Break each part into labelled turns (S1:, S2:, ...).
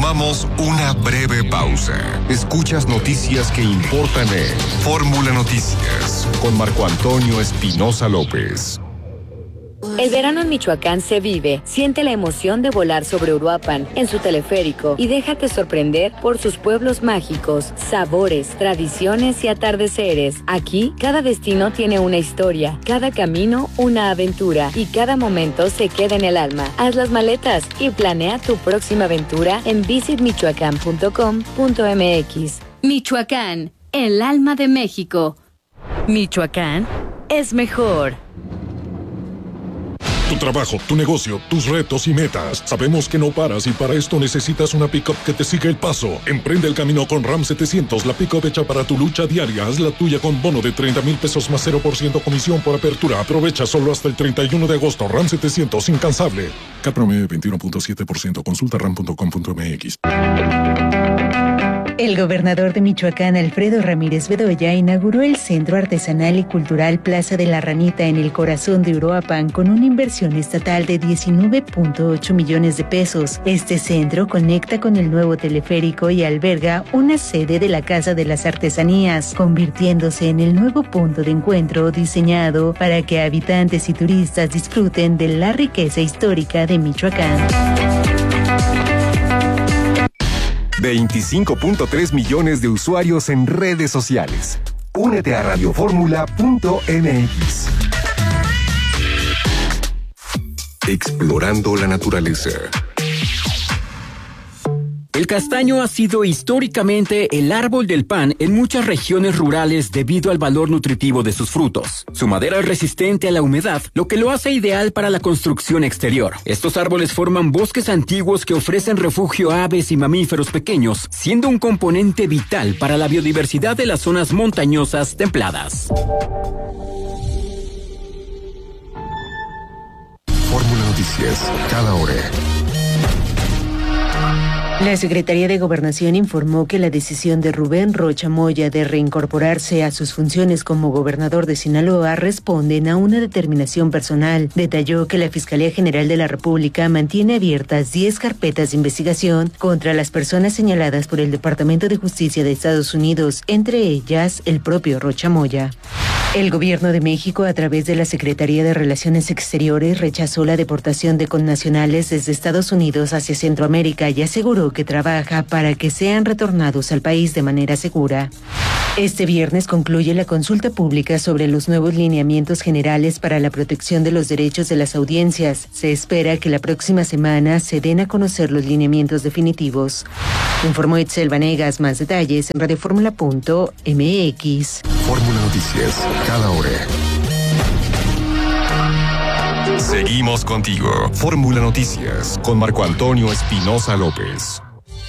S1: Tomamos una breve pausa. Escuchas noticias que importan en Fórmula Noticias con Marco Antonio Espinosa López.
S2: El verano en Michoacán se vive. Siente la emoción de volar sobre Uruapan en su teleférico y déjate sorprender por sus pueblos mágicos, sabores, tradiciones y atardeceres. Aquí, cada destino tiene una historia, cada camino una aventura y cada momento se queda en el alma. Haz las maletas y planea tu próxima aventura en visitmichoacán.com.mx. Michoacán, el alma de México. Michoacán es mejor.
S3: Tu trabajo, tu negocio, tus retos y metas. Sabemos que no paras y para esto necesitas una pick-up que te siga el paso. Emprende el camino con Ram 700, la pick-up hecha para tu lucha diaria. Haz la tuya con bono de 30,000 pesos más 0% comisión por apertura. Aprovecha solo hasta el 31 de agosto. Ram 700, incansable. CAT promedio 21.7%. Consulta ram.com.mx.
S4: El gobernador de Michoacán, Alfredo Ramírez Bedoya, inauguró el Centro Artesanal y Cultural Plaza de la Ranita en el corazón de Uruapan con una inversión estatal de 19.8 millones de pesos. Este centro conecta con el nuevo teleférico y alberga una sede de la Casa de las Artesanías, convirtiéndose en el nuevo punto de encuentro diseñado para que habitantes y turistas disfruten de la riqueza histórica de Michoacán.
S1: 25.3 millones de usuarios en redes sociales. Únete a radioformula.mx. Explorando la naturaleza.
S5: El castaño ha sido históricamente el árbol del pan en muchas regiones rurales debido al valor nutritivo de sus frutos. Su madera es resistente a la humedad, lo que lo hace ideal para la construcción exterior. Estos árboles forman bosques antiguos que ofrecen refugio a aves y mamíferos pequeños, siendo un componente vital para la biodiversidad de las zonas montañosas templadas.
S1: Fórmula Noticias, cada hora.
S4: La Secretaría de Gobernación informó que la decisión de Rubén Rocha Moya de reincorporarse a sus funciones como gobernador de Sinaloa responden a una determinación personal. Detalló que la Fiscalía General de la República mantiene abiertas 10 carpetas de investigación contra las personas señaladas por el Departamento de Justicia de Estados Unidos, entre ellas el propio Rocha Moya. El Gobierno de México, a través de la Secretaría de Relaciones Exteriores, rechazó la deportación de connacionales desde Estados Unidos hacia Centroamérica y aseguró que trabaja para que sean retornados al país de manera segura. Este viernes concluye la consulta pública sobre los nuevos lineamientos generales para la protección de los derechos de las audiencias. Se espera que la próxima semana se den a conocer los lineamientos definitivos. Informó Itzel Vanegas. Más detalles en radioformula.mx.
S1: Fórmula Noticias, cada hora. Seguimos contigo. Fórmula Noticias con Marco Antonio Espinosa López.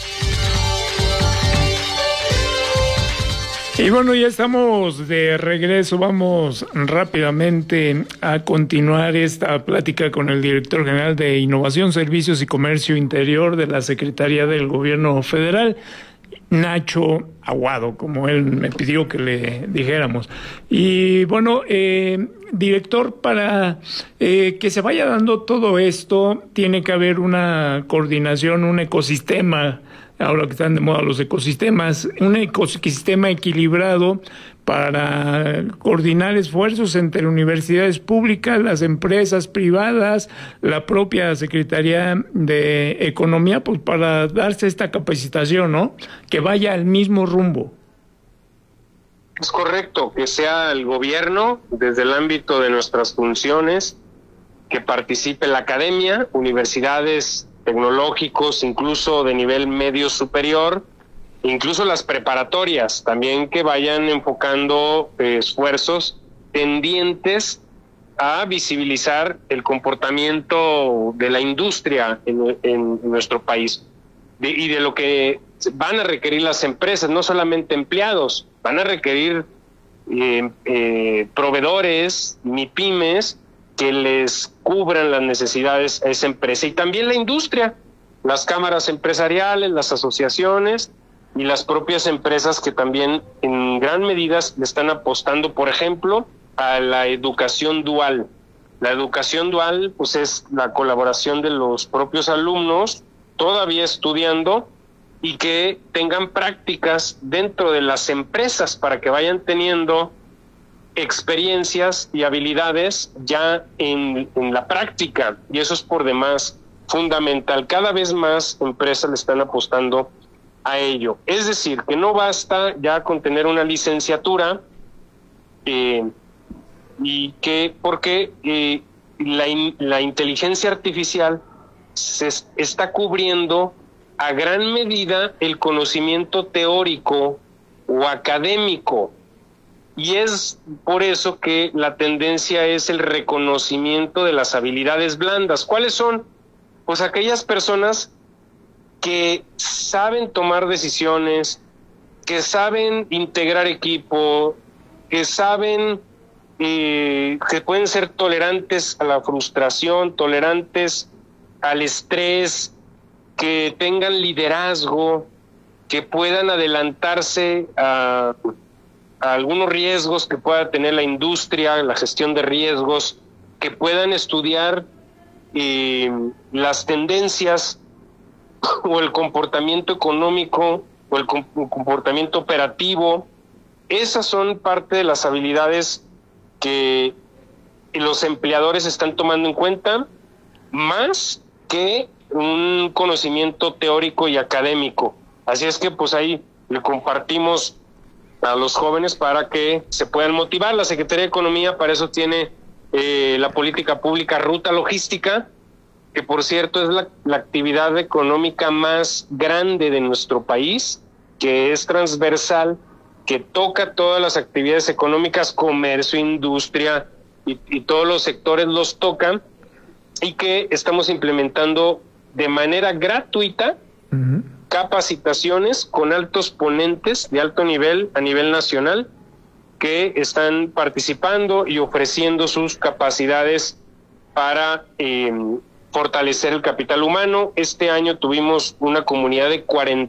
S6: Y bueno, ya estamos de regreso. Vamos rápidamente a continuar esta plática con el director general de Innovación, Servicios y Comercio Interior de la Secretaría del Gobierno Federal, Nacho Aguado, como él me pidió que le dijéramos. Y bueno, director, para que se vaya dando todo esto, tiene que haber una coordinación, un ecosistema. Ahora que están de moda los ecosistemas, un ecosistema equilibrado para coordinar esfuerzos entre universidades públicas, las empresas privadas, la propia Secretaría de Economía, pues para darse esta capacitación, ¿no? Que vaya al mismo rumbo.
S7: Es correcto, que sea el gobierno, desde el ámbito de nuestras funciones, que participe la academia, universidades tecnológicos, incluso de nivel medio superior, incluso las preparatorias, también que vayan enfocando esfuerzos tendientes a visibilizar el comportamiento de la industria en nuestro país y de lo que van a requerir las empresas, no solamente empleados, van a requerir proveedores, MIPYMES, que les cubran las necesidades a esa empresa, y también la industria, las cámaras empresariales, las asociaciones y las propias empresas que también en gran medida le están apostando, por ejemplo, a la educación dual. La educación dual pues es la colaboración de los propios alumnos todavía estudiando y que tengan prácticas dentro de las empresas para que vayan teniendo experiencias y habilidades ya en la práctica, y eso es por demás fundamental. Cada vez más empresas le están apostando a ello. Es decir, que no basta ya con tener una licenciatura, y que porque la inteligencia artificial se está cubriendo a gran medida el conocimiento teórico o académico, y es por eso que la tendencia es el reconocimiento de las habilidades blandas. ¿Cuáles son? Pues aquellas personas que saben tomar decisiones, que saben integrar equipo, que saben que pueden ser tolerantes a la frustración, tolerantes al estrés, que tengan liderazgo, que puedan adelantarse a algunos riesgos que pueda tener la industria, la gestión de riesgos, que puedan estudiar las tendencias o el comportamiento económico o el comportamiento operativo. Esas son parte de las habilidades que los empleadores están tomando en cuenta, más que un conocimiento teórico y académico. Así es que pues ahí le compartimos a los jóvenes para que se puedan motivar. La Secretaría de Economía para eso tiene la política pública Ruta Logística, que por cierto es la actividad económica más grande de nuestro país, que es transversal, que toca todas las actividades económicas, comercio, industria y todos los sectores los tocan, y que estamos implementando de manera gratuita capacitaciones con altos ponentes de alto nivel a nivel nacional que están participando y ofreciendo sus capacidades para fortalecer el capital humano. Este año tuvimos una comunidad de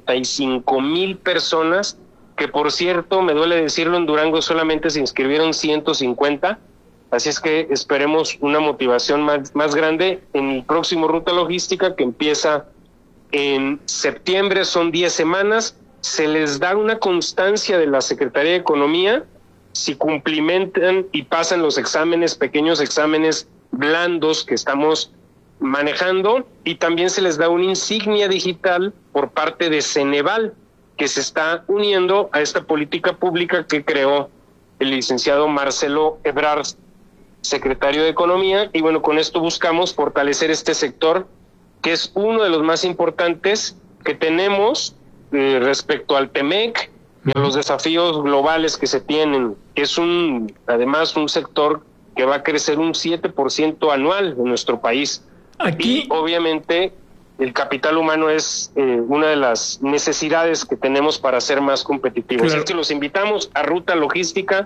S7: 45,000 personas, que por cierto, me duele decirlo, en Durango solamente se inscribieron 150, así es que esperemos una motivación más grande en el próximo Ruta Logística, que empieza en septiembre. Son 10 semanas, se les da una constancia de la Secretaría de Economía si cumplimentan y pasan los exámenes, pequeños exámenes blandos que estamos manejando, y también se les da una insignia digital por parte de Ceneval, que se está uniendo a esta política pública que creó el licenciado Marcelo Ebrard, secretario de Economía, y bueno, con esto buscamos fortalecer este sector, que es uno de los más importantes que tenemos respecto al TEMEC y a los desafíos globales que se tienen. Es además un sector que va a crecer un 7% anual en nuestro país.
S6: Aquí,
S7: y obviamente, el capital humano es una de las necesidades que tenemos para ser más competitivos.
S6: Claro.
S7: Así que los invitamos a Ruta Logística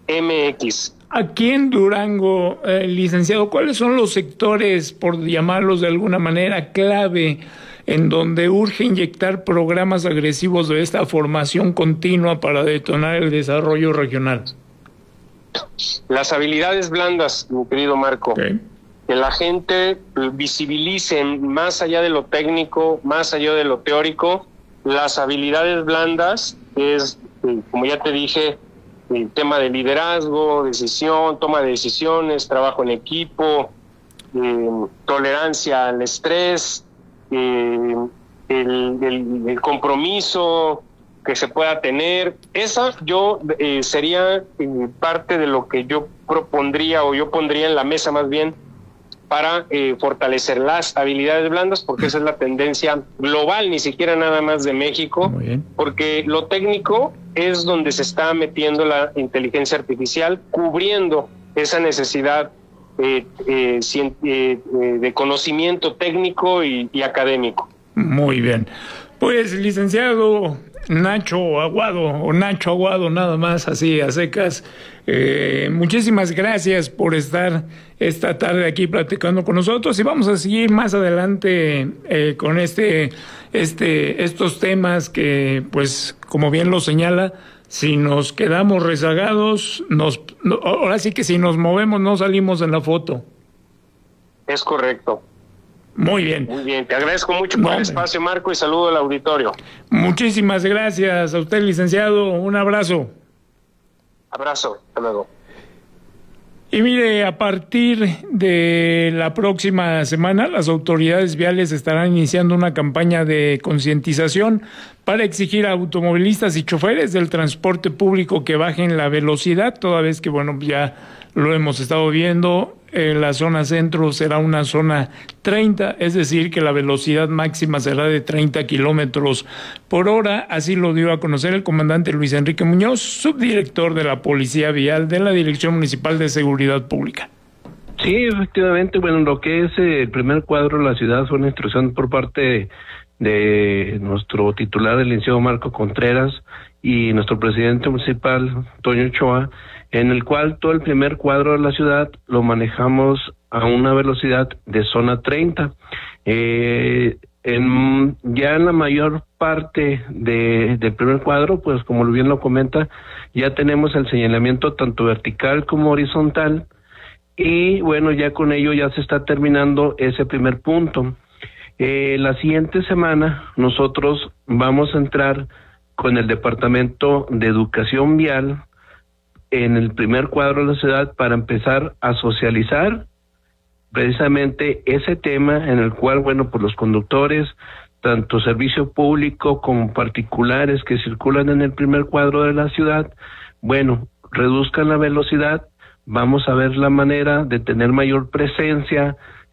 S7: MX.
S6: Aquí en Durango, licenciado, ¿cuáles son los sectores, por llamarlos de alguna manera, clave, en donde urge inyectar programas agresivos de esta formación continua para detonar el desarrollo regional?
S7: Las habilidades blandas, mi querido Marco.
S6: Okay.
S7: Que la gente visibilice más allá de lo técnico, más allá de lo teórico, las habilidades blandas, es, como ya te dije, el tema de liderazgo, decisión, toma de decisiones, trabajo en equipo, tolerancia al estrés, el compromiso que se pueda tener. Esa sería parte de lo que yo propondría, o yo pondría en la mesa más bien, para fortalecer las habilidades blandas, porque esa es la tendencia global, ni siquiera nada más de México, porque lo técnico es donde se está metiendo la inteligencia artificial, cubriendo esa necesidad de conocimiento técnico y académico.
S6: Muy bien. Pues, licenciado Nacho Aguado, nada más, así a secas, muchísimas gracias por estar esta tarde aquí platicando con nosotros, y vamos a seguir más adelante con estos temas que, pues, como bien lo señala, si nos quedamos rezagados, ahora sí que si nos movemos no salimos en la foto.
S7: Es correcto.
S6: Muy bien.
S7: Muy bien, te agradezco mucho por el espacio, Marco, y saludo al auditorio.
S6: Muchísimas gracias a usted, licenciado. Un abrazo.
S7: Abrazo, hasta luego.
S6: Y mire, a partir de la próxima semana, las autoridades viales estarán iniciando una campaña de concientización para exigir a automovilistas y choferes del transporte público que bajen la velocidad, toda vez que, bueno, ya lo hemos estado viendo, la zona centro será una zona 30, es decir, que la velocidad máxima será de 30 kilómetros por hora. Así lo dio a conocer el comandante Luis Enrique Muñoz, subdirector de la Policía Vial de la Dirección Municipal de Seguridad Pública.
S8: Sí, efectivamente, bueno, lo que es el primer cuadro de la ciudad fue una instrucción por parte de nuestro titular, el licenciado Marco Contreras, y nuestro presidente municipal, Toño Ochoa, en el cual todo el primer cuadro de la ciudad lo manejamos a una velocidad de zona 30. Ya en la mayor parte del primer cuadro, pues como bien lo comenta, ya tenemos el señalamiento tanto vertical como horizontal, y bueno, ya con ello ya se está terminando ese primer punto. La siguiente semana nosotros vamos a entrar con el Departamento de Educación Vial en el primer cuadro de la ciudad para empezar a socializar precisamente ese tema en el cual, bueno, pues los conductores, tanto servicio público como particulares que circulan en el primer cuadro de la ciudad, bueno, reduzcan la velocidad. Vamos a ver la manera de tener mayor presencia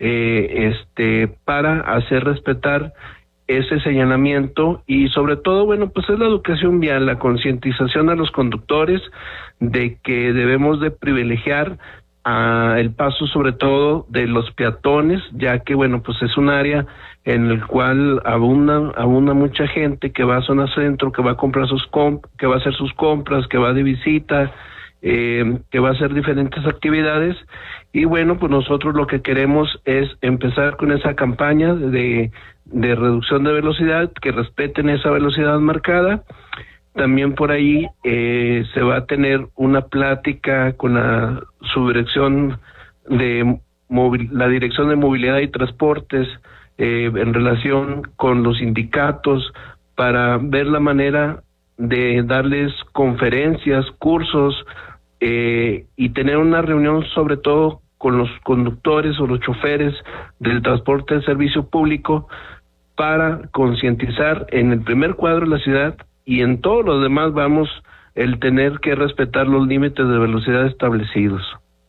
S8: para hacer respetar ese señalamiento, y sobre todo, bueno, pues es la educación vial, la concientización a los conductores de que debemos de privilegiar el paso sobre todo de los peatones, ya que, bueno, pues es un área en el cual abunda mucha gente que va a zona centro, que va a comprar que va a hacer sus compras, que va de visita, que va a hacer diferentes actividades. Y bueno, pues nosotros lo que queremos es empezar con esa campaña de reducción de velocidad, que respeten esa velocidad marcada. También por ahí se va a tener una plática con la subdirección de la Dirección de Movilidad y Transportes en relación con los sindicatos para ver la manera de darles conferencias, cursos y tener una reunión sobre todo con los conductores o los choferes del transporte de servicio público para concientizar en el primer cuadro de la ciudad, y en todos los demás vamos el tener que respetar los límites de velocidad establecidos.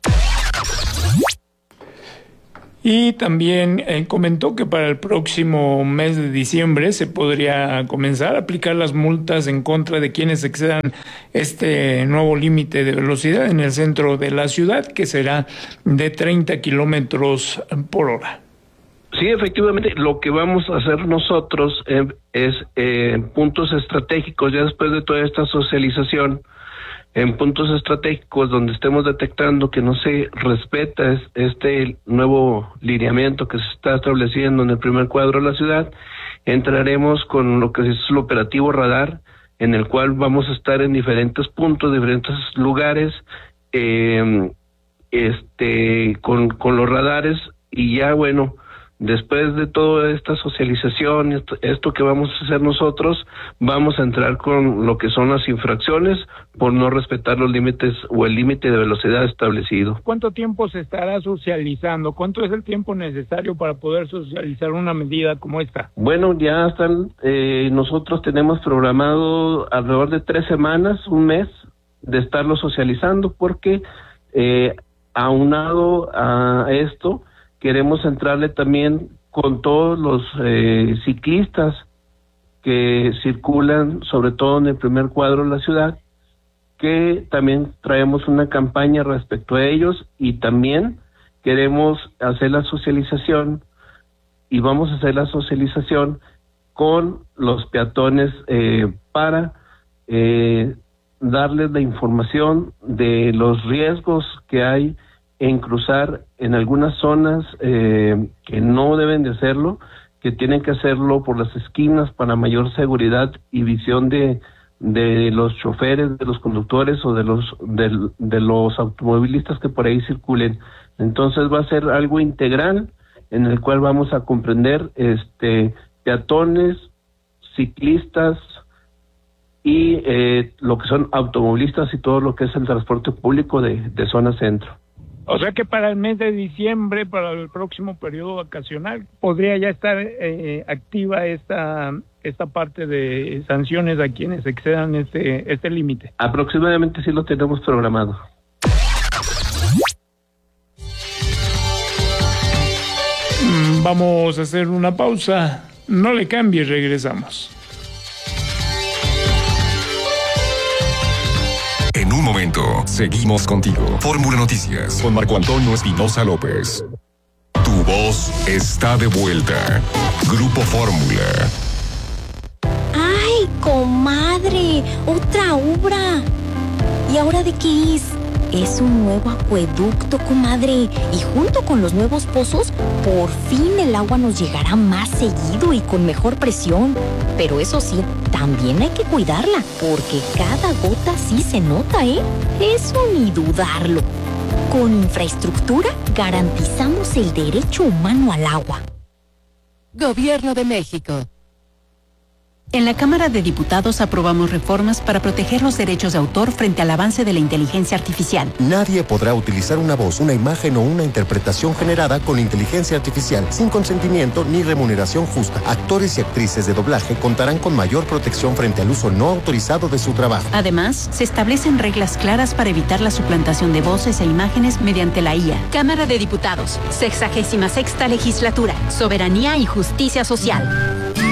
S6: Y también comentó que para el próximo mes de diciembre se podría comenzar a aplicar las multas en contra de quienes excedan este nuevo límite de velocidad en el centro de la ciudad, que será de 30 kilómetros por hora.
S8: Sí, efectivamente, lo que vamos a hacer nosotros es puntos estratégicos, ya después de toda esta socialización, en puntos estratégicos donde estemos detectando que no se respeta este nuevo lineamiento que se está estableciendo en el primer cuadro de la ciudad, entraremos con lo que es el operativo radar, en el cual vamos a estar en diferentes puntos, diferentes lugares, con los radares, y ya bueno, después de toda esta socialización, esto que vamos a hacer nosotros, vamos a entrar con lo que son las infracciones por no respetar los límites o el límite de velocidad establecido.
S6: ¿Cuánto tiempo se estará socializando? ¿Cuánto es el tiempo necesario para poder socializar una medida como esta?
S8: Bueno, ya están, nosotros tenemos programado alrededor de 3 semanas, un mes, de estarlo socializando, porque aunado a esto, queremos entrarle también con todos los ciclistas que circulan, sobre todo en el primer cuadro de la ciudad, que también traemos una campaña respecto a ellos, y también queremos hacer la socialización, y vamos a hacer la socialización con los peatones para darles la información de los riesgos que hay en cruzar en algunas zonas que no deben de hacerlo, que tienen que hacerlo por las esquinas para mayor seguridad y visión de los choferes, de los conductores o de los automovilistas que por ahí circulen. Entonces va a ser algo integral en el cual vamos a comprender peatones, ciclistas y lo que son automovilistas y todo lo que es el transporte público de zona centro.
S6: O sea que para el mes de diciembre, para el próximo periodo vacacional, podría ya estar activa esta parte de sanciones a quienes excedan este límite.
S8: Aproximadamente sí lo tenemos programado.
S6: Vamos a hacer una pausa. No le cambies, regresamos.
S1: En un momento, seguimos contigo. Fórmula Noticias con Marco Antonio Espinosa López. Tu voz está de vuelta. Grupo Fórmula.
S9: ¡Ay, comadre! ¡Otra obra! ¿Y ahora de qué es? Es un nuevo acueducto, comadre. Y junto con los nuevos pozos, por fin el agua nos llegará más seguido y con mejor presión. Pero eso sí, también hay que cuidarla, porque cada gota sí se nota, ¿eh? Eso ni dudarlo. Con infraestructura garantizamos el derecho humano al agua.
S10: Gobierno de México.
S11: En la Cámara de Diputados aprobamos reformas para proteger los derechos de autor frente al avance de la inteligencia artificial.
S12: Nadie podrá utilizar una voz, una imagen o una interpretación generada con inteligencia artificial sin consentimiento ni remuneración justa. Actores y actrices de doblaje contarán con mayor protección frente al uso no autorizado de su trabajo.
S11: Además, se establecen reglas claras para evitar la suplantación de voces e imágenes mediante la IA.
S10: Cámara de Diputados, 66ª Legislatura, Soberanía y Justicia Social.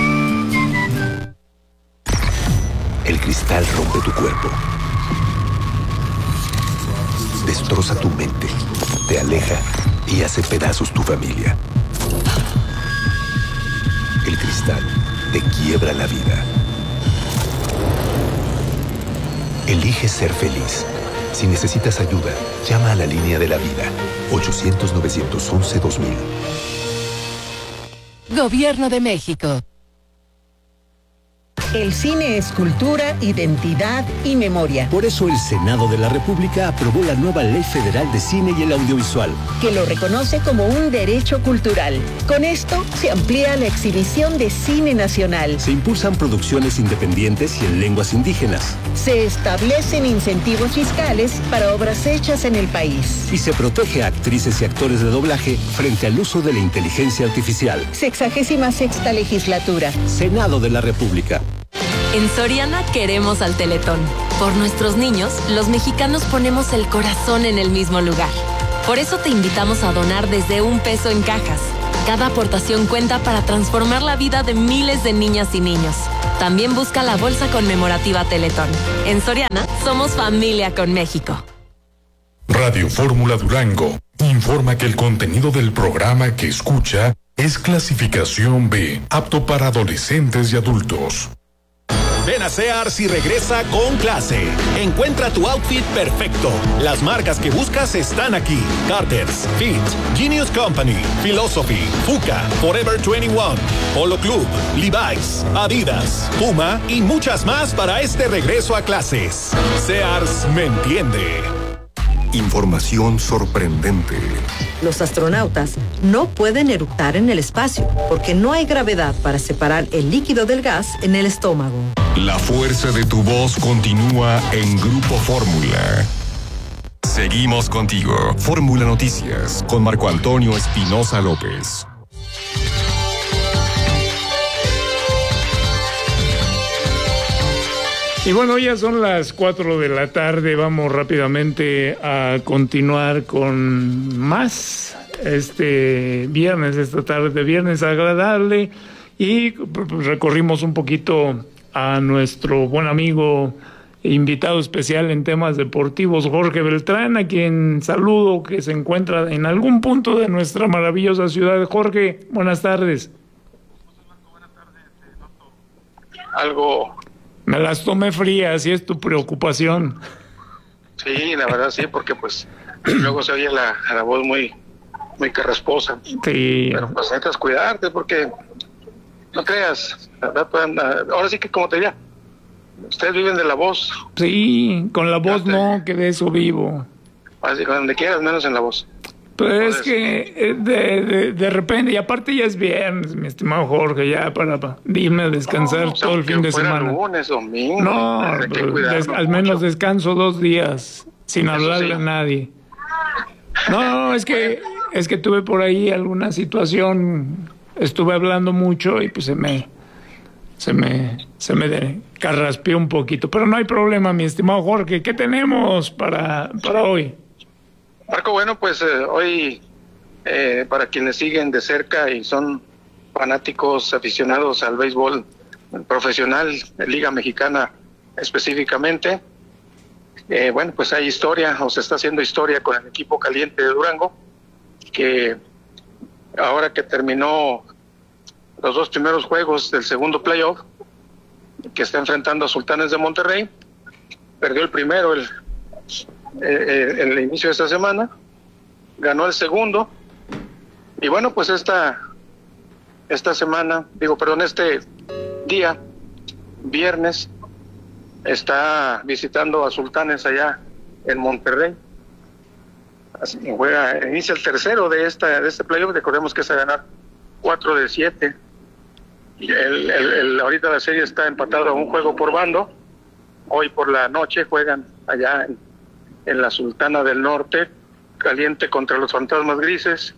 S13: El cristal rompe tu cuerpo, destroza tu mente, te aleja y hace pedazos tu familia. El cristal te quiebra la vida. Elige ser feliz. Si necesitas ayuda, llama a la línea de la vida, 800-911-2000.
S10: Gobierno de México.
S14: El cine es cultura, identidad y memoria.
S15: Por eso el Senado de la República aprobó la nueva Ley Federal de Cine y el Audiovisual,
S14: que lo reconoce como un derecho cultural. Con esto se amplía la exhibición de cine nacional.
S15: Se impulsan producciones independientes y en lenguas indígenas.
S14: Se establecen incentivos fiscales para obras hechas en el país.
S15: Y se protege a actrices y actores de doblaje frente al uso de la inteligencia artificial.
S14: 66ª Legislatura.
S15: Senado de la República.
S16: En Soriana queremos al Teletón. Por nuestros niños, los mexicanos ponemos el corazón en el mismo lugar. Por eso te invitamos a donar desde $1 en cajas. Cada aportación cuenta para transformar la vida de miles de niñas y niños. También busca la bolsa conmemorativa Teletón. En Soriana, somos familia con México.
S3: Radio Fórmula Durango informa que el contenido del programa que escucha es clasificación B, apto para adolescentes y adultos.
S17: Ven a Sears y regresa con clase. Encuentra tu outfit perfecto. Las marcas que buscas están aquí. Carter's, Fit, Genius Company, Philosophy, Fuka, Forever 21, Polo Club, Levi's, Adidas, Puma y muchas más para este regreso a clases. Sears me entiende.
S1: Información sorprendente.
S18: Los astronautas no pueden eructar en el espacio porque no hay gravedad para separar el líquido del gas en el estómago.
S1: La fuerza de tu voz continúa en Grupo Fórmula. Seguimos contigo. Fórmula Noticias con Marco Antonio Espinosa López.
S6: Y bueno, ya son las 4 de la tarde, vamos rápidamente a continuar con más esta tarde, viernes agradable, y recorrimos un poquito a nuestro buen amigo, invitado especial en temas deportivos, Jorge Beltrán, a quien saludo, que se encuentra en algún punto de nuestra maravillosa ciudad. Jorge, buenas tardes.
S19: Algo...
S6: Me las tomé frías y es tu preocupación.
S19: Sí, la verdad sí, porque pues luego se oye la voz muy carrasposa.
S6: Sí.
S19: Pero pues necesitas cuidarte porque no creas. Ahora sí que como te diría, ustedes viven de la voz.
S6: Sí, con la voz no, que de eso vivo.
S19: Así, donde quieras, menos en la voz.
S6: Pues es que de repente, y aparte ya es viernes, mi estimado Jorge, ya para irme a descansar todo el fin de semana.
S19: Lunes, domingo.
S6: No, al menos descanso 2 días sin hablarle a nadie. No, es que tuve por ahí alguna situación, estuve hablando mucho y pues se me carraspeó un poquito, pero no hay problema, mi estimado Jorge. ¿Qué tenemos para hoy?
S19: Marco, bueno, pues hoy, para quienes siguen de cerca y son fanáticos aficionados al béisbol profesional, Liga Mexicana específicamente, bueno, pues hay historia, o se está haciendo historia con el equipo caliente de Durango, que ahora que terminó los 2 primeros juegos del segundo playoff, que está enfrentando a Sultanes de Monterrey, perdió el primero el inicio de esta semana, ganó el segundo, y bueno, pues este día, viernes, está visitando a Sultanes allá en Monterrey. Así inicia el tercero de este playoff. Recordemos que es a ganar 4 de 7. Y ahorita la serie está empatada a 1 juego por bando. Hoy por la noche juegan allá en la Sultana del Norte, caliente contra los Fantasmas Grises.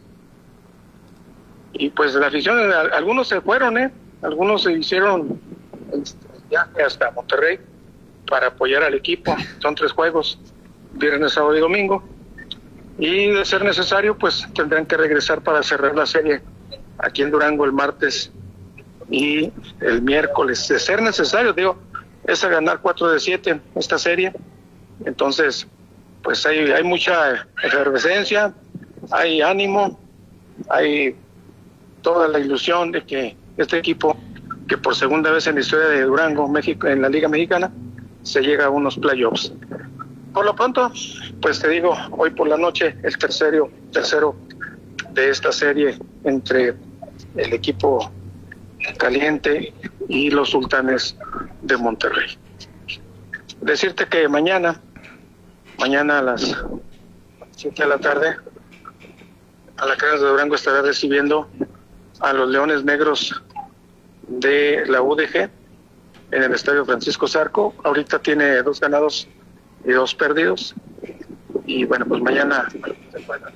S19: Y pues la afición, algunos se fueron, algunos se hicieron el viaje hasta Monterrey para apoyar al equipo. Son 3 juegos, viernes, sábado y domingo. Y de ser necesario, pues tendrán que regresar para cerrar la serie aquí en Durango el martes y el miércoles. De ser necesario, es a ganar 4 de 7 esta serie. Entonces, pues hay mucha efervescencia, hay ánimo, hay toda la ilusión de que este equipo, que por segunda vez en la historia de Durango, México, en la Liga Mexicana, se llega a unos playoffs. Por lo pronto, pues te digo, hoy por la noche el tercero de esta serie entre el equipo caliente y los Sultanes de Monterrey. Decirte que mañana a las 7 de la tarde, Alacranes de Durango estará recibiendo a los Leones Negros de la UDG en el Estadio Francisco Zarco. Ahorita tiene 2 ganados y 2 perdidos. Y bueno, pues mañana se juega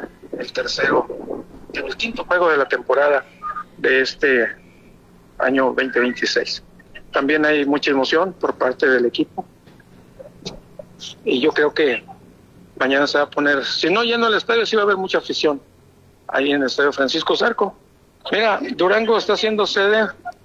S19: el quinto juego de la temporada de este año 2026. También hay mucha emoción por parte del equipo. Y yo creo que mañana se va a poner, si no lleno el estadio, sí va a haber mucha afición ahí en el Estadio Francisco Zarco. Mira, Durango está haciendo sede.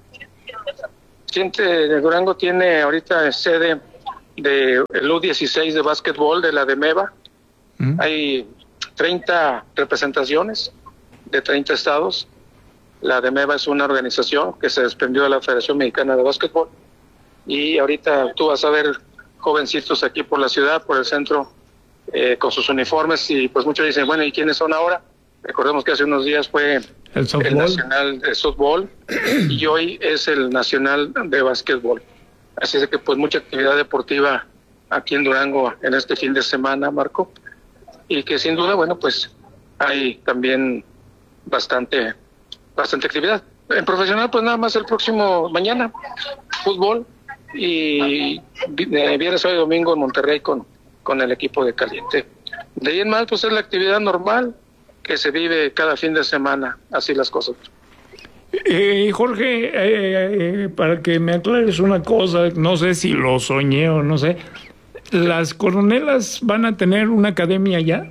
S19: Durango tiene ahorita sede del U16 de básquetbol de la DEMEVA. Hay 30 representaciones de 30 estados. La DEMEVA es una organización que se desprendió de la Federación Mexicana de Básquetbol. Y ahorita tú vas a ver jovencitos aquí por la ciudad, por el centro, con sus uniformes. Y pues muchos dicen, bueno, ¿y quiénes son ahora? Recordemos que hace unos días fue el nacional de softball y hoy es el nacional de básquetbol. Así es que pues mucha actividad deportiva aquí en Durango en este fin de semana, Marco, y que sin duda, bueno, pues hay también bastante actividad. En profesional, pues nada más el próximo mañana, fútbol, y viernes, sábado y domingo en Monterrey con el equipo de caliente. De ahí en más, pues es la actividad normal que se vive cada fin de semana, así las cosas.
S6: Jorge, para que me aclares una cosa, no sé si lo soñé o no sé, ¿las Coronelas van a tener una academia ya?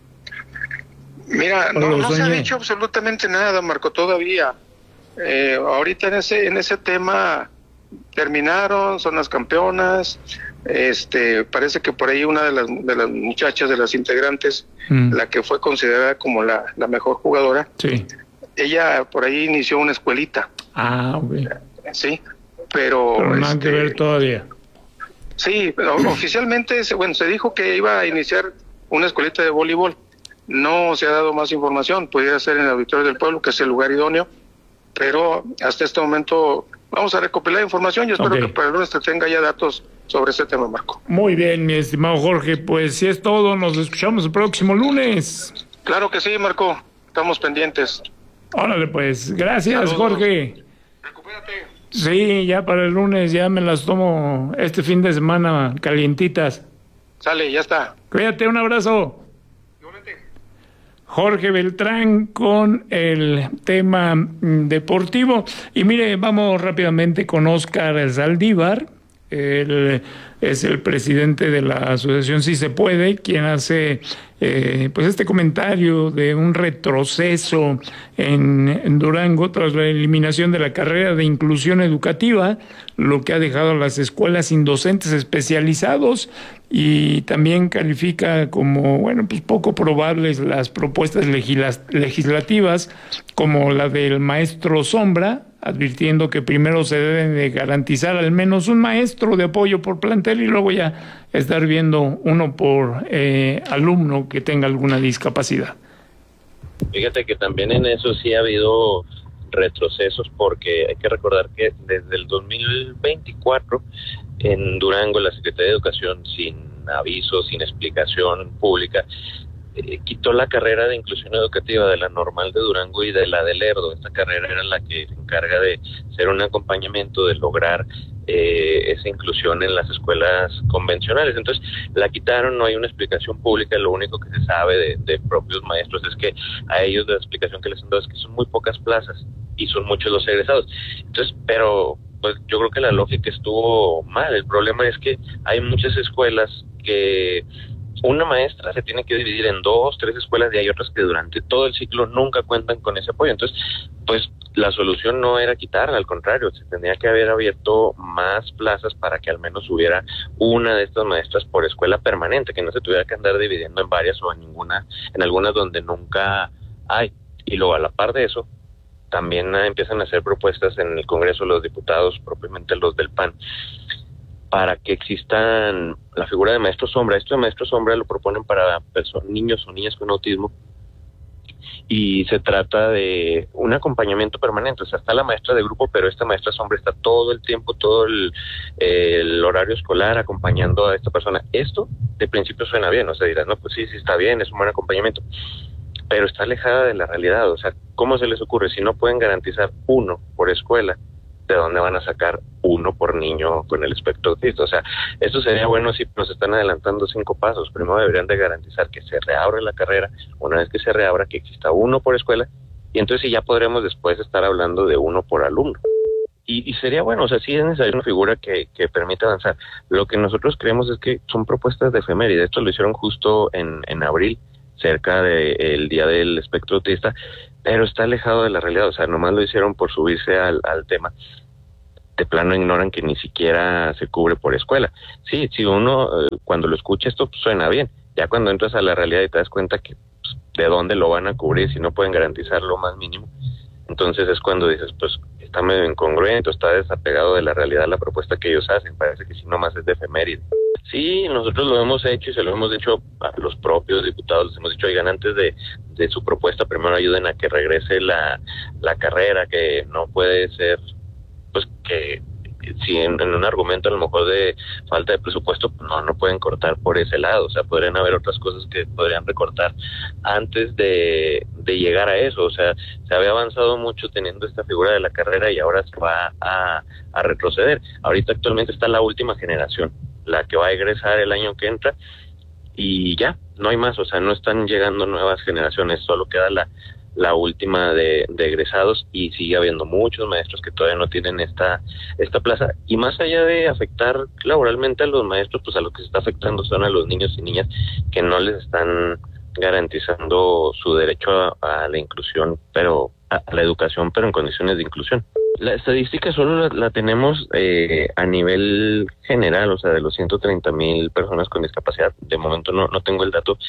S19: Mira, no se ha dicho absolutamente nada, Marco, todavía. Ahorita en ese tema terminaron, son las campeonas. Parece que por ahí una de las muchachas, de las integrantes, la que fue considerada como la mejor jugadora,
S6: sí,
S19: ella por ahí inició una escuelita.
S6: Ok.
S19: Sí, pero
S6: nada que ver todavía.
S19: Sí, pero oficialmente se dijo que iba a iniciar una escuelita de voleibol. No se ha dado más información, pudiera ser en el Auditorio del Pueblo, que es el lugar idóneo, pero hasta este momento vamos a recopilar información y espero que para el lunes te tenga ya datos sobre ese tema, Marco.
S6: Muy bien, mi estimado Jorge, pues si es todo, nos escuchamos el próximo lunes.
S19: Claro que sí, Marco, estamos pendientes.
S6: Órale, pues, gracias,
S19: Saludos.
S6: Jorge. Sí, ya para el lunes ya me las tomo este fin de semana calientitas.
S19: Sale, ya está.
S6: Cuídate, un abrazo. Jorge Beltrán con el tema deportivo. Y mire, vamos rápidamente con Óscar Saldívar. Él es el presidente de la asociación Sí Se Puede, quien hace pues este comentario de un retroceso en Durango tras la eliminación de la carrera de inclusión educativa, lo que ha dejado a las escuelas sin docentes especializados, y también califica como pues poco probables las propuestas legislativas como la del maestro sombra, advirtiendo que primero se deben de garantizar al menos un maestro de apoyo por plantel y luego ya estar viendo uno por alumno que tenga alguna discapacidad.
S20: Fíjate que también en eso sí ha habido retrocesos, porque hay que recordar que desde el 2024 en Durango la Secretaría de Educación, sin aviso, sin explicación pública, quitó la carrera de inclusión educativa de la normal de Durango y de la de Lerdo. Esta carrera era la que se encarga de ser un acompañamiento, de lograr esa inclusión en las escuelas convencionales. Entonces la quitaron, no hay una explicación pública, lo único que se sabe de propios maestros es que a ellos la explicación que les han dado es que son muy pocas plazas y son muchos los egresados. Entonces, pero pues yo creo que la lógica estuvo mal. El problema es que hay muchas escuelas que una maestra se tiene que dividir en 2, 3 escuelas, y hay otras que durante todo el ciclo nunca cuentan con ese apoyo. Entonces, pues la solución no era quitarla, al contrario, se tendría que haber abierto más plazas para que al menos hubiera una de estas maestras por escuela permanente, que no se tuviera que andar dividiendo en varias o en algunas donde nunca hay. Y luego, a la par de eso, también empiezan a hacer propuestas en el Congreso los diputados, propiamente los del PAN, para que existan la figura de maestro sombra. Esto de maestro sombra lo proponen para niños o niñas con autismo, y se trata de un acompañamiento permanente. O sea, está la maestra de grupo, pero esta maestra sombra está todo el tiempo, todo el horario escolar acompañando a esta persona. Esto de principio suena bien, o sea, dirás, no, pues sí está bien, es un buen acompañamiento, pero está alejada de la realidad. O sea, ¿cómo se les ocurre? Si no pueden garantizar uno por escuela, ¿de dónde van a sacar uno por niño con el espectro autista? O sea, esto sería bueno si nos están adelantando 5 pasos. Primero deberían de garantizar que se reabra la carrera. Una vez que se reabra, que exista uno por escuela, y entonces sí ya podremos después estar hablando de uno por alumno. Y sería bueno, o sea, sí es necesaria una figura que permita avanzar. Lo que nosotros creemos es que son propuestas de efeméride. Esto lo hicieron justo en abril, cerca del Día del Espectro Autista, pero está alejado de la realidad. O sea, nomás lo hicieron por subirse al tema. De plano ignoran que ni siquiera se cubre por escuela. Sí, si uno cuando lo escucha esto pues, suena bien. Ya cuando entras a la realidad y te das cuenta que pues, de dónde lo van a cubrir si no pueden garantizar lo más mínimo, entonces es cuando dices, pues está medio incongruente, está desapegado de la realidad la propuesta que ellos hacen. Parece que si nomás es de efeméride. Sí, nosotros lo hemos hecho y se lo hemos dicho a los propios diputados. Les hemos dicho, oigan, antes de su propuesta, primero ayuden a que regrese la carrera, que no puede ser, pues que si en un argumento a lo mejor de falta de presupuesto, pues no pueden cortar por ese lado. O sea, podrían haber otras cosas que podrían recortar antes de llegar a eso. O sea, se había avanzado mucho teniendo esta figura de la carrera y ahora se va a retroceder. Ahorita actualmente está la última generación, la que va a egresar el año que entra, y ya, no hay más. O sea, no están llegando nuevas generaciones, solo queda la última de egresados, y sigue habiendo muchos maestros que todavía no tienen esta plaza. Y más allá de afectar laboralmente a los maestros, pues a lo que se está afectando son a los niños y niñas que no les están garantizando su derecho a la inclusión, pero a la educación, pero en condiciones de inclusión. La estadística solo la tenemos a nivel general, o sea, de los 130,000 personas con discapacidad. De momento no tengo el dato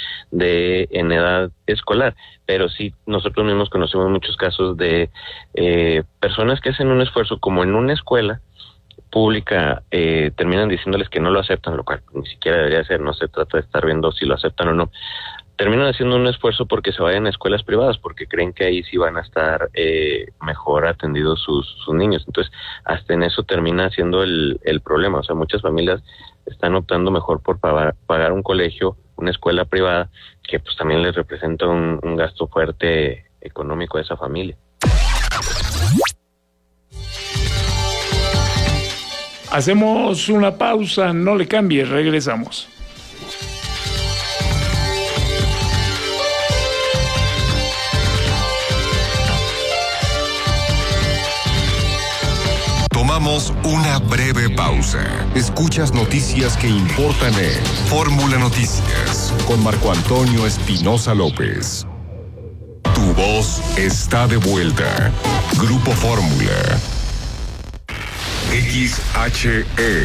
S20: en edad escolar, pero sí nosotros mismos conocemos muchos casos de personas que hacen un esfuerzo, como en una escuela pública, terminan diciéndoles que no lo aceptan, lo cual ni siquiera debería ser. No se trata de estar viendo si lo aceptan o no. Terminan haciendo un esfuerzo porque se vayan a escuelas privadas, porque creen que ahí sí van a estar mejor atendidos sus niños. Entonces, hasta en eso termina siendo el problema. O sea, muchas familias están optando mejor por pagar un colegio una escuela privada, que pues también les representa un gasto fuerte económico a esa familia.
S6: Hacemos una pausa, no le cambie, regresamos.
S1: Tomamos una breve pausa. Escuchas noticias que importan en Fórmula Noticias con Marco Antonio Espinosa López. Tu voz está de vuelta. Grupo Fórmula. XHE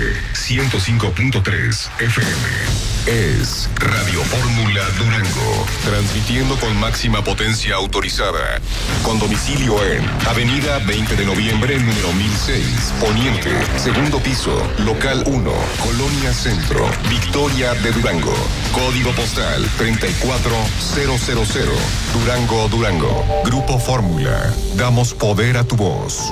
S1: 105.3 FM es Radio Fórmula Durango, transmitiendo con máxima potencia autorizada, con domicilio en Avenida 20 de Noviembre, número 1006, Poniente, segundo piso, local 1, Colonia Centro, Victoria de Durango, código postal 34000, Durango, Durango. Grupo Fórmula, damos poder a tu voz.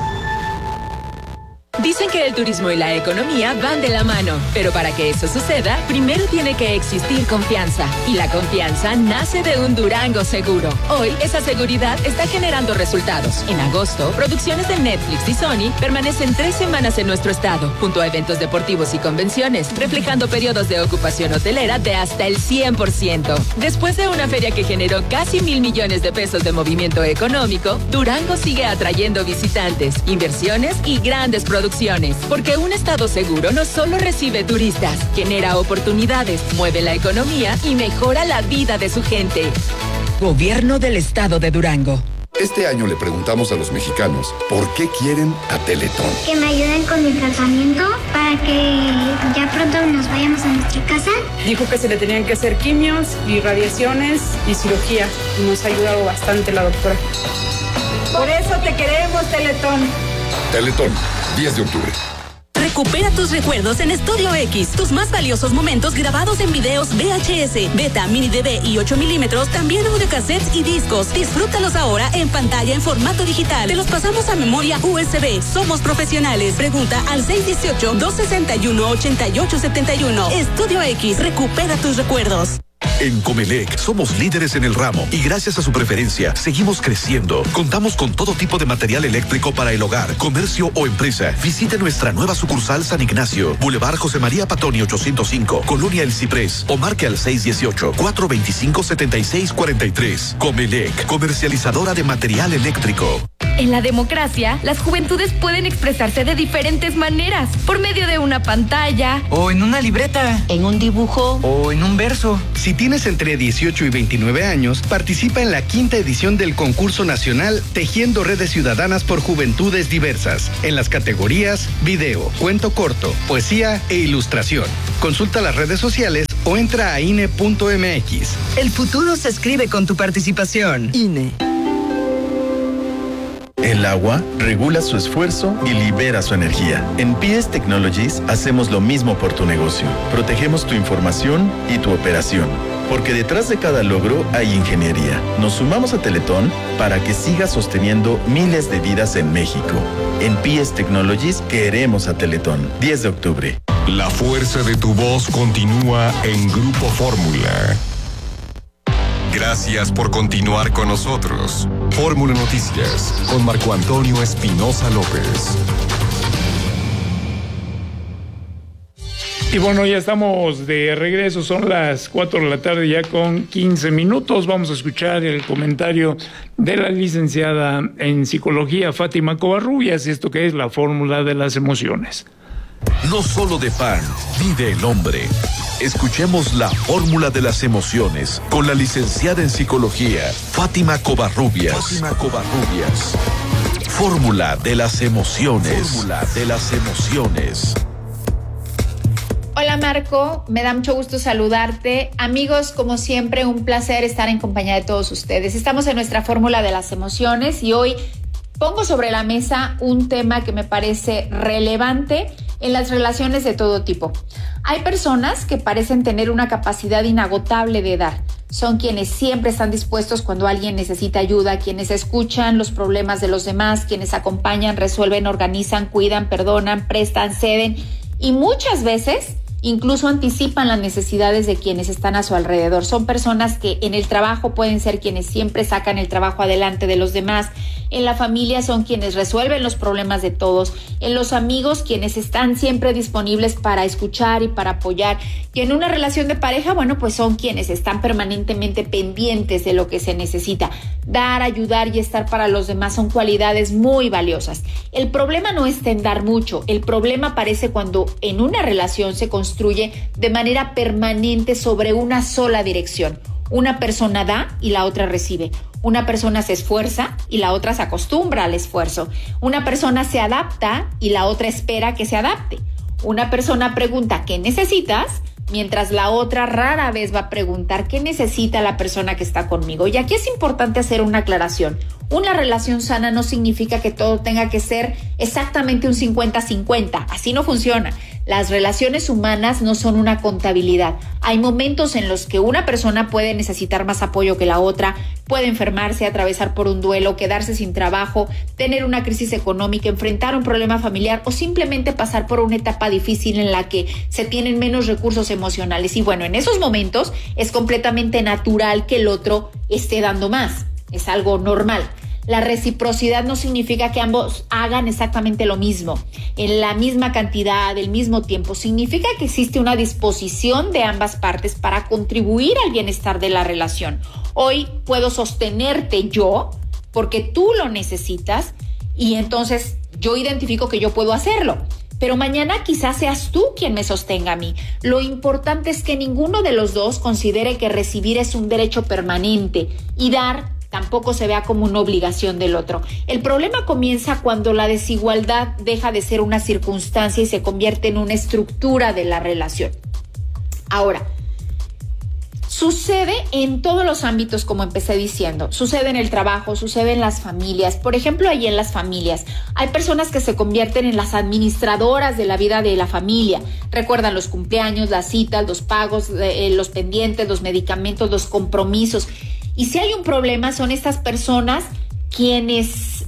S16: Dicen que el turismo y la economía van de la mano, pero para que eso suceda, primero tiene que existir confianza. Y la confianza nace de un Durango seguro. Hoy, esa seguridad está generando resultados. En agosto, producciones de Netflix y Sony permanecen 3 semanas en nuestro estado, junto a eventos deportivos y convenciones, reflejando periodos de ocupación hotelera de hasta el 100%. Después de una feria que generó casi 1,000 millones de pesos de movimiento económico, Durango sigue atrayendo visitantes, inversiones y grandes producciones. Porque un estado seguro no solo recibe turistas, genera oportunidades, mueve la economía y mejora la vida de su gente. Gobierno del Estado de Durango.
S21: Este año le preguntamos a los mexicanos por qué quieren a Teletón.
S22: Que me ayuden con mi tratamiento para que ya pronto nos vayamos a nuestra casa.
S23: Dijo que se le tenían que hacer quimios y radiaciones y cirugía. Nos ha ayudado bastante la doctora. Por eso te queremos, Teletón.
S21: Teletón, 10 de octubre.
S24: Recupera tus recuerdos en Estudio X. Tus más valiosos momentos grabados en videos VHS, Beta, Mini DV y 8 milímetros, también audiocassettes y discos. Disfrútalos ahora en pantalla en formato digital. Te los pasamos a memoria USB. Somos profesionales. Pregunta al 618-261-8871. Estudio X. Recupera tus recuerdos.
S25: En Comelec somos líderes en el ramo y gracias a su preferencia seguimos creciendo. Contamos con todo tipo de material eléctrico para el hogar, comercio o empresa. Visite nuestra nueva sucursal San Ignacio, Boulevard José María Patoni 805, Colonia El Ciprés, o marque al 618-425-7643. Comelec, comercializadora de material eléctrico.
S26: En la democracia, las juventudes pueden expresarse de diferentes maneras, por medio de una pantalla,
S27: o en una libreta,
S26: en un dibujo,
S27: o en un verso.
S28: Si tienes entre 18 y 29 años, participa en la 5ª edición del concurso nacional Tejiendo Redes Ciudadanas por Juventudes Diversas, en las categorías video, cuento corto, poesía e ilustración. Consulta las redes sociales o entra a INE.mx.
S27: El futuro se escribe con tu participación. INE.
S29: El agua regula su esfuerzo y libera su energía. En PS Technologies hacemos lo mismo por tu negocio. Protegemos tu información y tu operación. Porque detrás de cada logro hay ingeniería. Nos sumamos a Teletón para que siga sosteniendo miles de vidas en México. En PS Technologies queremos a Teletón. 10 de octubre.
S1: La fuerza de tu voz continúa en Grupo Fórmula. Gracias por continuar con nosotros. Fórmula Noticias con Marco Antonio Espinosa López.
S6: Y bueno, ya estamos de regreso, son las 4 de la tarde ya con 15 minutos. Vamos a escuchar el comentario de la licenciada en psicología Fátima Covarrubias, esto que es la fórmula de las emociones.
S15: No solo de pan vive el hombre. Escuchemos la fórmula de las emociones con la licenciada en psicología Fátima Covarrubias. Fórmula de las emociones.
S30: Hola Marco, me da mucho gusto saludarte. Amigos, como siempre, un placer estar en compañía de todos ustedes. Estamos en nuestra fórmula de las emociones y hoy pongo sobre la mesa un tema que me parece relevante en las relaciones de todo tipo. Hay personas que parecen tener una capacidad inagotable de dar. Son quienes siempre están dispuestos cuando alguien necesita ayuda, quienes escuchan los problemas de los demás, quienes acompañan, resuelven, organizan, cuidan, perdonan, prestan, ceden y muchas veces incluso anticipan las necesidades de quienes están a su alrededor. Son personas que en el trabajo pueden ser quienes siempre sacan el trabajo adelante de los demás, en la familia son quienes resuelven los problemas de todos, en los amigos quienes están siempre disponibles para escuchar y para apoyar, y en una relación de pareja, bueno, pues son quienes están permanentemente pendientes de lo que se necesita. Dar, ayudar y estar para los demás son cualidades muy valiosas. El problema no está en dar mucho, el problema aparece cuando en una relación se construye de manera permanente sobre una sola dirección. Una persona da y la otra recibe. Una persona se esfuerza y la otra se acostumbra al esfuerzo. Una persona se adapta y la otra espera que se adapte. Una persona pregunta ¿qué necesitas?, mientras la otra rara vez va a preguntar ¿qué necesita la persona que está conmigo? Y aquí es importante hacer una aclaración. Una relación sana no significa que todo tenga que ser exactamente un 50-50. Así no funciona. Las relaciones humanas no son una contabilidad. Hay momentos en los que una persona puede necesitar más apoyo que la otra, puede enfermarse, atravesar por un duelo, quedarse sin trabajo, tener una crisis económica, enfrentar un problema familiar o simplemente pasar por una etapa difícil en la que se tienen menos recursos emocionales. Y bueno, en esos momentos es completamente natural que el otro esté dando más. Es algo normal. La reciprocidad no significa que ambos hagan exactamente lo mismo, en la misma cantidad, el mismo tiempo. Significa que existe una disposición de ambas partes para contribuir al bienestar de la relación. Hoy puedo sostenerte yo porque tú lo necesitas y entonces yo identifico que yo puedo hacerlo. Pero mañana quizás seas tú quien me sostenga a mí. Lo importante es que ninguno de los dos considere que recibir es un derecho permanente y dar tampoco se vea como una obligación del otro. El problema comienza cuando la desigualdad deja de ser una circunstancia y se convierte en una estructura de la relación. Ahora, sucede en todos los ámbitos, como empecé diciendo. Sucede en el trabajo, sucede en las familias. Por ejemplo, ahí en las familias hay personas que se convierten en las administradoras de la vida de la familia. Recuerdan los cumpleaños, las citas, los pagos, los pendientes, los medicamentos, los compromisos. Y si hay un problema, son estas personas quienes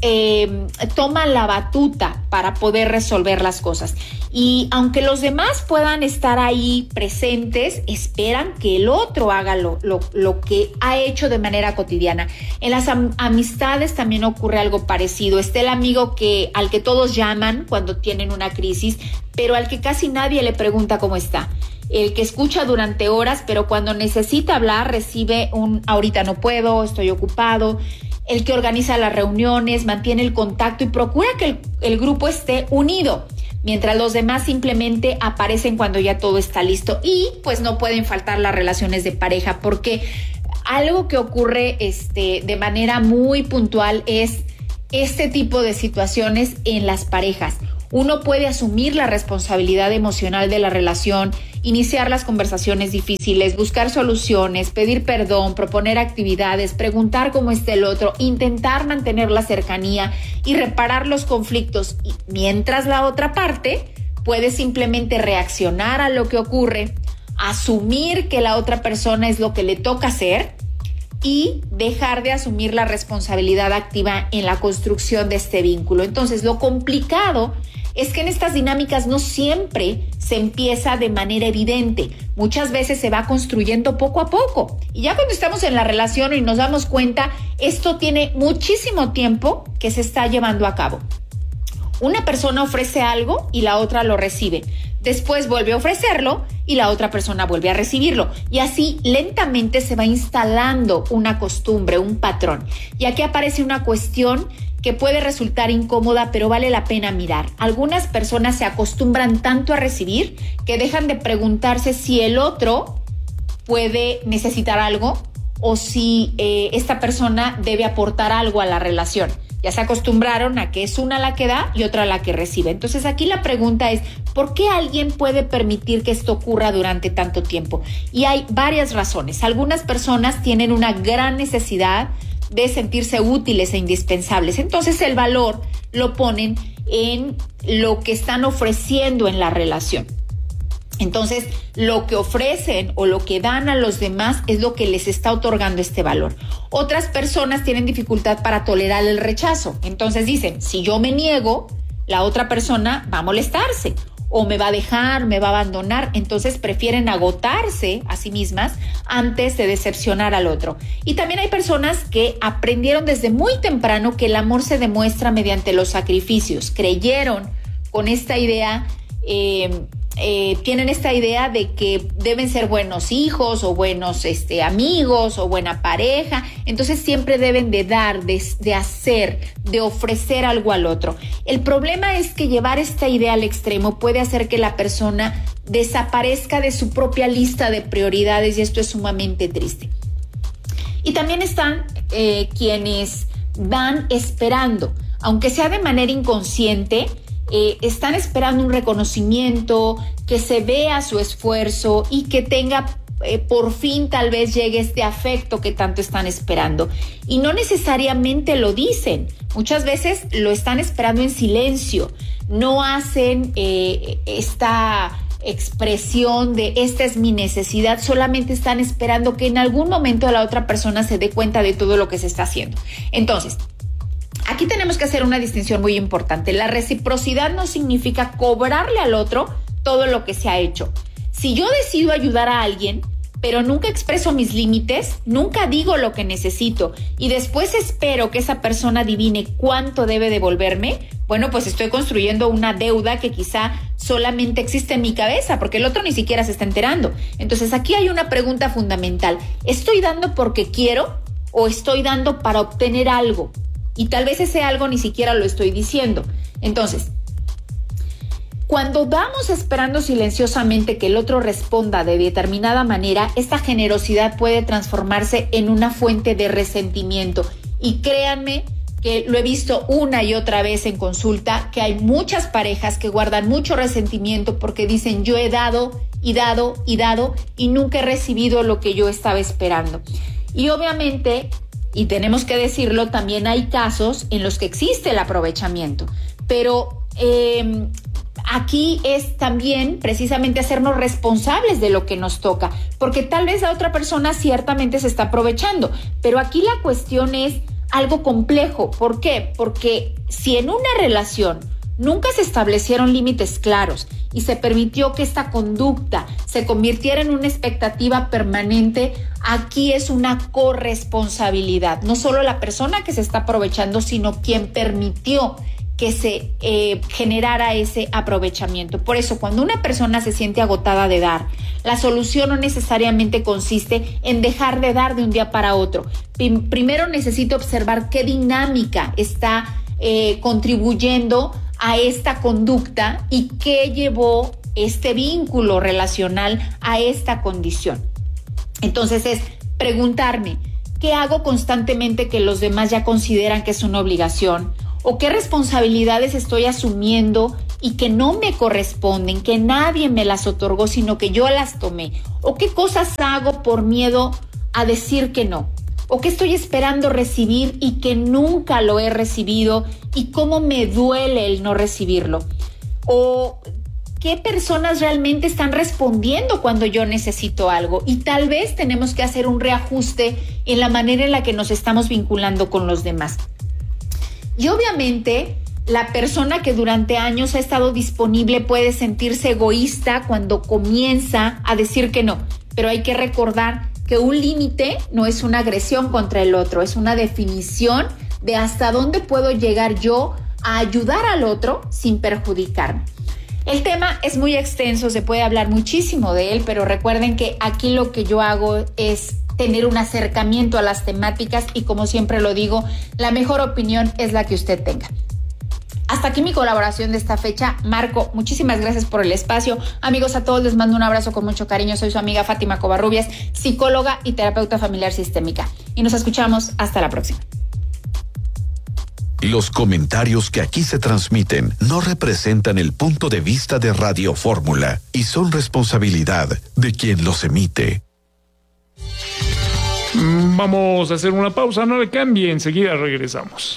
S30: toman la batuta para poder resolver las cosas. Y aunque los demás puedan estar ahí presentes, esperan que el otro haga lo que ha hecho de manera cotidiana. En las amistades también ocurre algo parecido. Está el amigo al que todos llaman cuando tienen una crisis, pero al que casi nadie le pregunta cómo está. El que escucha durante horas, pero cuando necesita hablar recibe un ahorita no puedo, estoy ocupado. El que organiza las reuniones, mantiene el contacto y procura que el grupo esté unido, mientras los demás simplemente aparecen cuando ya todo está listo. Y pues no pueden faltar las relaciones de pareja, porque algo que ocurre de manera muy puntual es este tipo de situaciones en las parejas. Uno puede asumir la responsabilidad emocional de la relación, iniciar las conversaciones difíciles, buscar soluciones, pedir perdón, proponer actividades, preguntar cómo está el otro, intentar mantener la cercanía y reparar los conflictos. Y mientras la otra parte puede simplemente reaccionar a lo que ocurre, asumir que la otra persona es lo que le toca hacer y dejar de asumir la responsabilidad activa en la construcción de este vínculo. Entonces, lo complicado es que en estas dinámicas no siempre se empieza de manera evidente. Muchas veces se va construyendo poco a poco. Y ya cuando estamos en la relación y nos damos cuenta, esto tiene muchísimo tiempo que se está llevando a cabo. Una persona ofrece algo y la otra lo recibe. Después vuelve a ofrecerlo y la otra persona vuelve a recibirlo. Y así lentamente se va instalando una costumbre, un patrón. Y aquí aparece una cuestión que puede resultar incómoda, pero vale la pena mirar. Algunas personas se acostumbran tanto a recibir que dejan de preguntarse si el otro puede necesitar algo o si esta persona debe aportar algo a la relación. Ya se acostumbraron a que es una la que da y otra la que recibe. Entonces aquí la pregunta es, ¿por qué alguien puede permitir que esto ocurra durante tanto tiempo? Y hay varias razones. Algunas personas tienen una gran necesidad de sentirse útiles e indispensables. Entonces el valor lo ponen en lo que están ofreciendo en la relación. Entonces, lo que ofrecen o lo que dan a los demás es lo que les está otorgando este valor. Otras personas tienen dificultad para tolerar el rechazo. Entonces dicen, si yo me niego, la otra persona va a molestarse. o me va a dejar, me va a abandonar. Entonces prefieren agotarse a sí mismas antes de decepcionar al otro. Y también hay personas que aprendieron desde muy temprano que el amor se demuestra mediante los sacrificios. Creyeron con esta idea, tienen esta idea de que deben ser buenos hijos o buenos amigos o buena pareja. Entonces siempre deben de dar, de hacer, de ofrecer algo al otro. El problema es que llevar esta idea al extremo puede hacer que la persona desaparezca de su propia lista de prioridades, y esto es sumamente triste. Y también están quienes van esperando, aunque sea de manera inconsciente, están esperando un reconocimiento, que se vea su esfuerzo y que tenga, por fin tal vez llegue este afecto que tanto están esperando. Y no necesariamente lo dicen, muchas veces lo están esperando en silencio, no hacen esta expresión de esta es mi necesidad, solamente están esperando que en algún momento la otra persona se dé cuenta de todo lo que se está haciendo. Entonces, aquí tenemos que hacer una distinción muy importante. La reciprocidad no significa cobrarle al otro todo lo que se ha hecho. Si yo decido ayudar a alguien, pero nunca expreso mis límites, nunca digo lo que necesito y después espero que esa persona adivine cuánto debe devolverme, bueno, pues estoy construyendo una deuda que quizá solamente existe en mi cabeza, porque el otro ni siquiera se está enterando. Entonces aquí hay una pregunta fundamental. ¿Estoy dando porque quiero o estoy dando para obtener algo? Y tal vez ese algo ni siquiera lo estoy diciendo. Entonces, cuando damos esperando silenciosamente que el otro responda de determinada manera, esta generosidad puede transformarse en una fuente de resentimiento. Y créanme que lo he visto una y otra vez en consulta, que hay muchas parejas que guardan mucho resentimiento porque dicen yo he dado y dado y dado y nunca he recibido lo que yo estaba esperando. Y obviamente, y tenemos que decirlo, también hay casos en los que existe el aprovechamiento, pero aquí es también precisamente hacernos responsables de lo que nos toca, porque tal vez la otra persona ciertamente se está aprovechando, pero aquí la cuestión es algo complejo. ¿Por qué? Porque si en una relación nunca se establecieron límites claros y se permitió que esta conducta se convirtiera en una expectativa permanente, aquí es una corresponsabilidad. No solo la persona que se está aprovechando, sino quien permitió que se generara ese aprovechamiento. Por eso, cuando una persona se siente agotada de dar, la solución no necesariamente consiste en dejar de dar de un día para otro. Primero necesito observar qué dinámica está contribuyendo a esta conducta y qué llevó este vínculo relacional a esta condición. Entonces es preguntarme, ¿qué hago constantemente que los demás ya consideran que es una obligación? ¿O qué responsabilidades estoy asumiendo y que no me corresponden, que nadie me las otorgó, sino que yo las tomé? ¿O qué cosas hago por miedo a decir que no? ¿O qué estoy esperando recibir y que nunca lo he recibido y cómo me duele el no recibirlo? ¿O qué personas realmente están respondiendo cuando yo necesito algo? Y tal vez tenemos que hacer un reajuste en la manera en la que nos estamos vinculando con los demás. Y obviamente la persona que durante años ha estado disponible puede sentirse egoísta cuando comienza a decir que no, pero hay que recordar que un límite no es una agresión contra el otro, es una definición de hasta dónde puedo llegar yo a ayudar al otro sin perjudicarme. El tema es muy extenso, se puede hablar muchísimo de él, pero recuerden que aquí lo que yo hago es tener un acercamiento a las temáticas y, como siempre lo digo, la mejor opinión es la que usted tenga. Hasta aquí mi colaboración de esta fecha. Marco, muchísimas gracias por el espacio. Amigos, a todos les mando un abrazo con mucho cariño. Soy su amiga Fátima Covarrubias, psicóloga y terapeuta familiar sistémica. Y nos escuchamos hasta la próxima.
S25: Los comentarios que aquí se transmiten no representan el punto de vista de Radio Fórmula y son responsabilidad de quien los emite.
S6: Vamos a hacer una pausa, no le cambie, enseguida regresamos.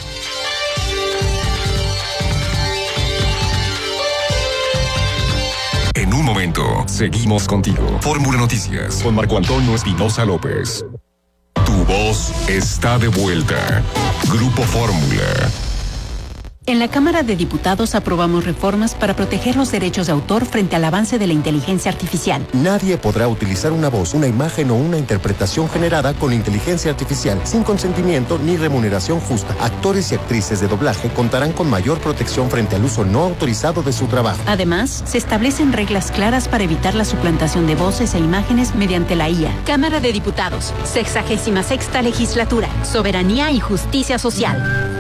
S1: En un momento, seguimos contigo. Fórmula Noticias con Marco Antonio Espinosa López. Tu voz está de vuelta. Grupo Fórmula.
S2: En la Cámara de Diputados aprobamos reformas para proteger los derechos de autor frente al avance de la inteligencia artificial.
S4: Nadie podrá utilizar una voz, una imagen o una interpretación generada con inteligencia artificial sin consentimiento ni remuneración justa. Actores y actrices de doblaje contarán con mayor protección frente al uso no autorizado de su trabajo.
S2: Además, se establecen reglas claras para evitar la suplantación de voces e imágenes mediante la IA.
S5: Cámara de Diputados, 66ª Legislatura, Soberanía y Justicia Social.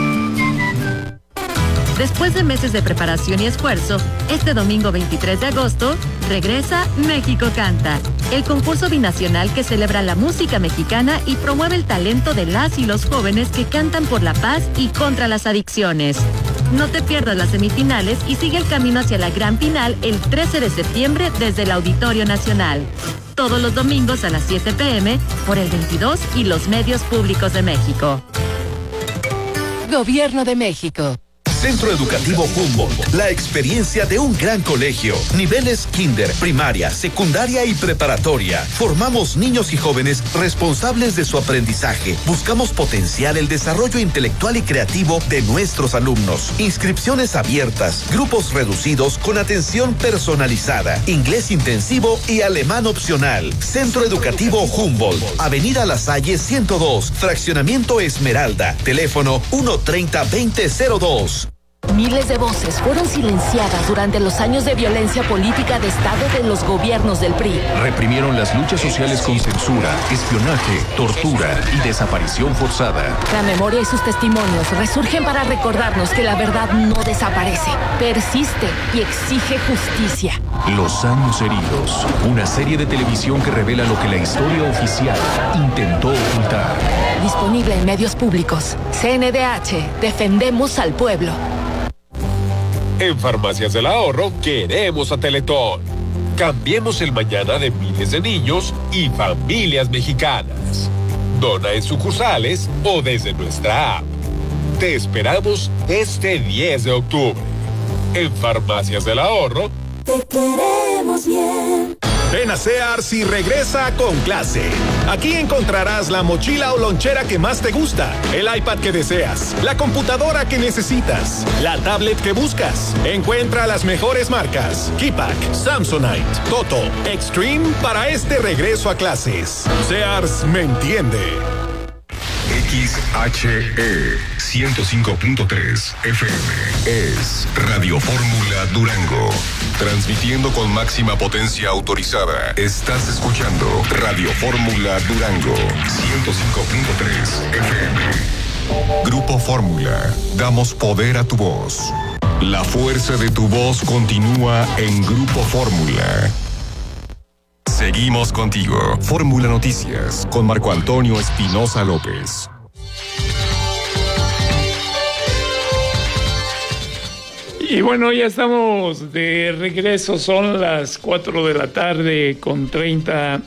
S7: Después de meses de preparación y esfuerzo, este domingo 23 de agosto, regresa México Canta, el concurso binacional que celebra la música mexicana y promueve el talento de las y los jóvenes que cantan por la paz y contra las adicciones. No te pierdas las semifinales y sigue el camino hacia la gran final el 13 de septiembre desde el Auditorio Nacional. Todos los domingos a las 7 p.m. por el 22 y los medios públicos de México.
S8: Gobierno de México.
S25: Centro Educativo Humboldt, la experiencia de un gran colegio. Niveles kinder, primaria, secundaria y preparatoria. Formamos niños y jóvenes responsables de su aprendizaje. Buscamos potenciar el desarrollo intelectual y creativo de nuestros alumnos. Inscripciones abiertas, grupos reducidos con atención personalizada, inglés intensivo y alemán opcional. Centro Educativo Humboldt, Avenida La Salle 102, Fraccionamiento Esmeralda, teléfono 130-2002.
S7: Miles de voces fueron silenciadas durante los años de violencia política de Estado de los gobiernos del PRI.
S25: Reprimieron las luchas sociales con censura, espionaje, tortura y desaparición forzada.
S7: La memoria y sus testimonios resurgen para recordarnos que la verdad no desaparece, persiste y exige justicia.
S25: Los años heridos, una serie de televisión que revela lo que la historia oficial intentó ocultar.
S7: Disponible en medios públicos. CNDH, defendemos al pueblo.
S9: En Farmacias del Ahorro queremos a Teletón. Cambiemos el mañana de miles de niños y familias mexicanas. Dona en sucursales o desde nuestra app. Te esperamos este 10 de octubre. En Farmacias del Ahorro
S10: te queremos bien.
S17: Ven a Sears y regresa con clase. Aquí encontrarás la mochila o lonchera que más te gusta, el iPad que deseas, la computadora que necesitas, la tablet que buscas. Encuentra las mejores marcas: Keypack, Samsonite, Toto, Extreme para este regreso a clases. Sears me entiende.
S1: XHE 105.3 FM es Radio Fórmula Durango. Transmitiendo con máxima potencia autorizada. Estás escuchando Radio Fórmula Durango 105.3 FM. Grupo Fórmula. Damos poder a tu voz. La fuerza de tu voz continúa en Grupo Fórmula. Seguimos contigo. Fórmula Noticias con Marco Antonio Espinosa López.
S6: Y bueno, ya estamos de regreso, son las 4 de la tarde con 30